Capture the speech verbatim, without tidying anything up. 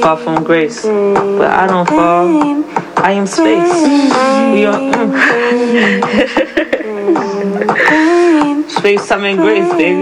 fall from grace, but I don't fall. I am space. We are mm. Space, time, and grace, baby.